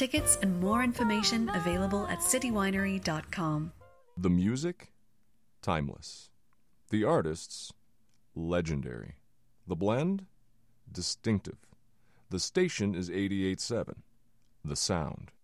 Tickets and more information available at citywinery.com. The music, timeless. The artists, legendary. The blend, distinctive. The station is 88.7. The sound,